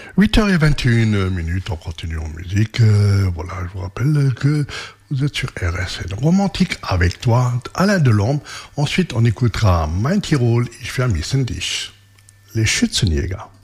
8h21, on continue en musique. Voilà, je vous rappelle que vous êtes sur RSN Romantique avec toi, Alain Delorme. Ensuite, on écoutera Mein Tirol, Ich vermisse dich. Les Schützenjäger.